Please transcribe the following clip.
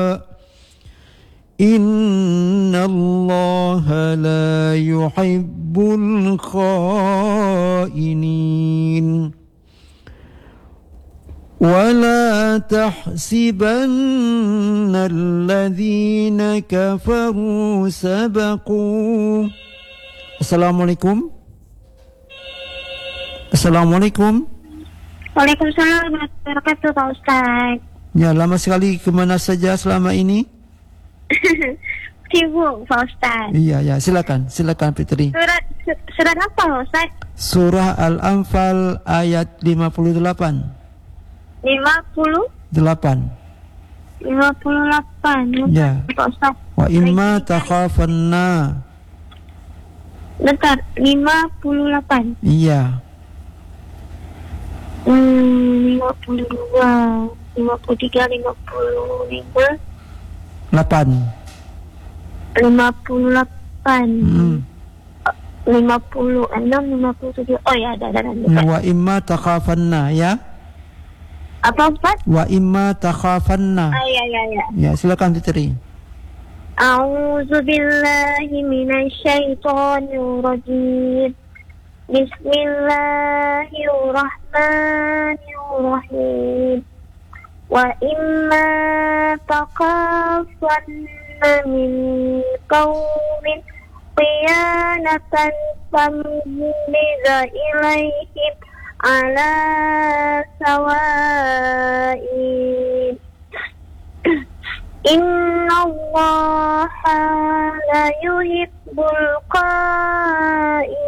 Innallaha la yuhibbul khainin. ولا تحسبن الذين كفروا سبقوا. Assalamualaikum. Assalamualaikum. Waalaikumsalam warahmatullahi wabarakatuh, Pak Ustaz. Ya, lama sekali kemana saja selama ini? Sibuk, Pak Ustaz. Iya, silakan Fitri. Surat apa, Pak Ustaz? Surah Al-Anfal ayat 58. 58. Ya. Pak Ustaz. Wa imma takhafanna. Bentar, 58. Iya. 52, 53, 55, 8. 58. 56, 57. Oh ya, ada. Wa imma takhafanna, ya. Apa, Ustaz? Wa imma takhafanna. Ya. Ya, silakan Fitri. A'udzu billahi minasyaitonir rajim. Bismillahirrahmanirrahim. Wa imma taqafanna min qaumin qiyanatan fambiza ilaihim ala sawa'in. Innallaha la yuhibbul qa'imin.